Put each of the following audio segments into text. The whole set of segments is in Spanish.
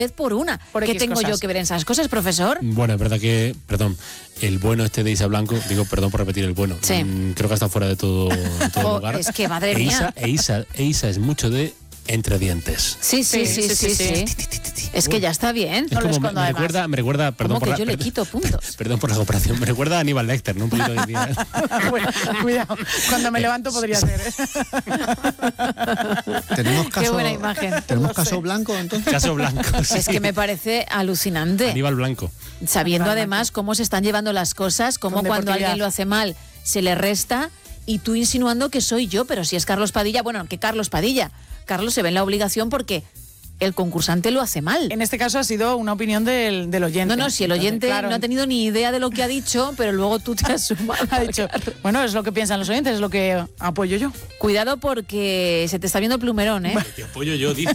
por una. ¿Qué X tengo cosas. yo que ver en esas cosas, profesor? Bueno, es verdad que, perdón, el bueno este de Isa Blanco, digo, perdón por repetir el bueno, Sí. creo que está fuera de todo lugar. Es que, madre mía. Isa es mucho de entre dientes. Sí. Es que ya está bien. Es No lo como escondo, además. me recuerda, perdón Como por que la, yo le quito puntos. perdón por la comparación, me recuerda a Aníbal Lecter, ¿no? Un poquito de Bueno, cuidado, cuando me levanto podría ser. ¿Tenemos caso, Qué buena imagen. ¿Tenemos caso blanco entonces? Caso Blanco. Sí. Es que me parece alucinante. Aníbal Blanco. Sabiendo Aníbal además cómo se están llevando las cosas, cómo Con cuando deportividad. alguien lo hace mal se le resta y tú insinuando que soy yo, pero si es Carlos Padilla, bueno, que Carlos Padilla. Carlos se ve en la obligación porque el concursante lo hace mal. En este caso ha sido una opinión del oyente. No, si el oyente Claro, no ha tenido ni idea de lo que ha dicho, pero luego tú te has sumado. ha dicho, bueno, es lo que piensan los oyentes, es lo que apoyo yo. Cuidado porque se te está viendo el plumerón, ¿eh? Que apoyo yo, dice.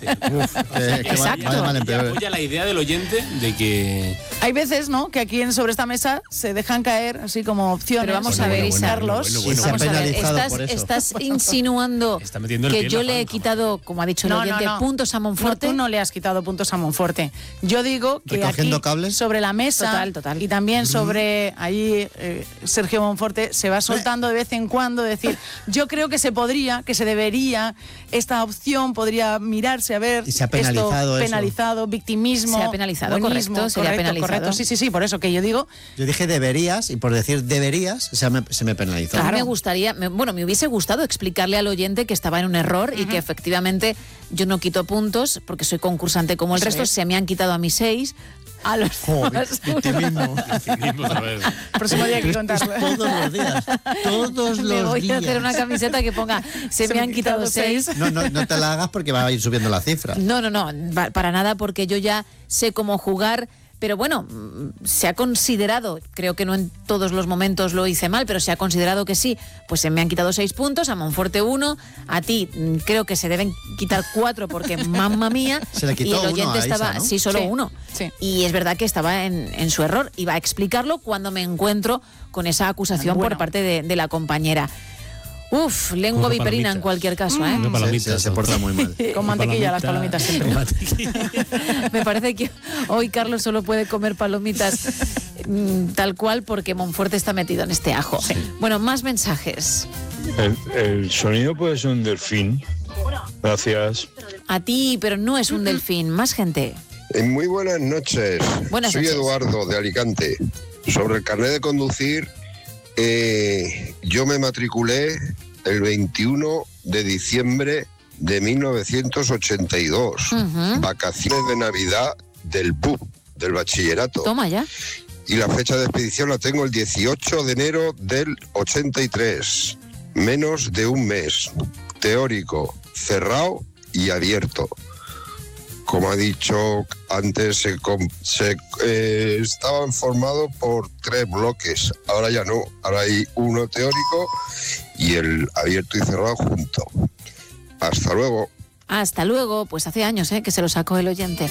Que Exacto. va de mal en Y peor. apoya la idea del oyente de que... Hay veces, ¿no?, que aquí sobre esta mesa se dejan caer así como opciones. Pero vamos Bueno, a ver, bueno, Isa. Carlos. bueno, bueno. Y se ha Vamos a ver, penalizado por eso. estás insinuando Está metiendo el pie que en yo la le he zanja. quitado, como ha dicho el No, oyente, no. puntos a Monforte. No, tú no le has quitado puntos a Monforte. Yo digo que Recogiendo aquí, cables. sobre la mesa, Total. y también sobre ahí Sergio Monforte se va soltando de vez en cuando, decir, yo creo que se podría, que se debería, esta opción podría mirarse a ver. Y se ha penalizado esto, eso. penalizado, victimismo. Se ha penalizado, buenismo, correcto, se le ha penalizado. correcto. Sí, por eso que yo digo, Yo dije deberías y por decir deberías se me penalizó. A mí me gustaría, me hubiese gustado explicarle al oyente que estaba en un error y que efectivamente yo no quito puntos porque soy concursante como el Eso resto, es. se me han quitado a mis 6, a los demás uno. Victimismo. A ver. próximo día hay que contarlo. Todos los días. Todos Me los voy días. a hacer una camiseta que ponga se me han quitado 6. No te la hagas porque va a ir subiendo la cifra. No, para nada, porque yo ya sé cómo jugar. Pero bueno, se ha considerado, creo que no en todos los momentos lo hice mal, pero se ha considerado que sí, pues se me han quitado 6 puntos, a Monforte 1, a ti creo que se deben quitar 4 porque mamma mía, Se le quitó y el uno oyente a Isa, estaba, ¿no? sí, solo Sí, uno. sí. Y es verdad que estaba en su error, iba a explicarlo cuando me encuentro con esa acusación Bueno. por parte de la compañera. Uf, lengua Como viperina en palomitas. cualquier caso, ¿eh? Como palomitas. Se porta muy mal. Con mantequilla las palomitas siempre. Con mantequilla. Me parece que hoy Carlos solo puede comer palomitas tal cual porque Monforte está metido en este ajo. Bueno, más mensajes. El sonido puede ser un delfín. Gracias. A ti, pero no es un delfín. Más gente. Muy buenas noches. Buenas Soy noches. Eduardo de Alicante. Sobre el carnet de conducir, yo me matriculé el 21 de diciembre de 1982. Vacaciones de Navidad del BUP, del bachillerato. Toma ya. Y la fecha de expedición la tengo el 18 de enero del 83. Menos de un mes. Teórico, cerrado y abierto. Como ha dicho antes, estaban formados por 3 bloques. Ahora ya no. Ahora hay uno teórico y el abierto y cerrado junto. Hasta luego. Hasta luego. Pues hace años que se lo sacó el oyente.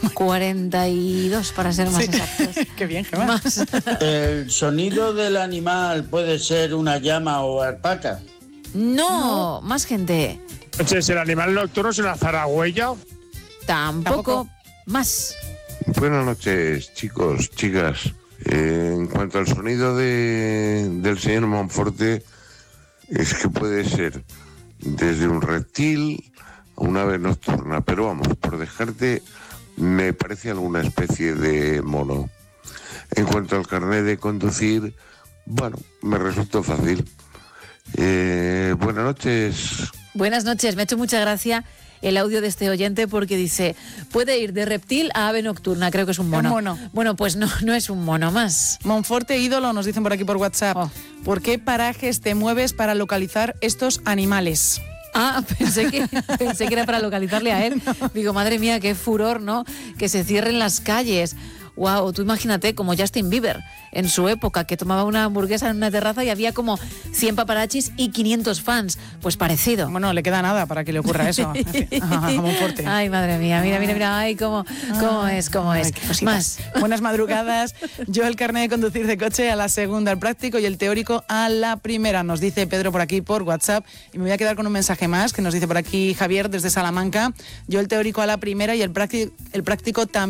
42 para ser más exactos. Qué bien, Gemma. Más. ¿El sonido del animal puede ser una llama o alpaca? No, más gente. Entonces, ¿el animal nocturno es una zaragüeya? Tampoco. Más. Buenas noches, chicos, chicas. En cuanto al sonido del señor Monforte, es que puede ser desde un reptil a una ave nocturna, pero vamos, por dejarte, me parece alguna especie de mono. En cuanto al carnet de conducir, bueno, me resultó fácil. Buenas noches. Buenas noches. Me ha hecho mucha gracia el audio de este oyente porque dice, puede ir de reptil a ave nocturna, creo que es un mono. Un mono. Bueno, pues no es un mono más. Monforte ídolo, nos dicen por aquí por WhatsApp. Oh. ¿Por qué parajes te mueves para localizar estos animales? Ah, pensé que era para localizarle a él. Digo, madre mía, qué furor, ¿no? Que se cierren las calles. Wow, tú imagínate como Justin Bieber en su época, que tomaba una hamburguesa en una terraza y había como 100 paparachis y 500 fans. Pues parecido. Bueno, le queda nada para que le ocurra eso. A Monforte. Ay, madre mía, mira, ay, cómo es. Más. Buenas madrugadas. Yo el carnet de conducir de coche a la segunda, el práctico, y el teórico a la primera, nos dice Pedro por aquí por WhatsApp. Y me voy a quedar con un mensaje más que nos dice por aquí Javier desde Salamanca. Yo el teórico a la primera y el práctico también.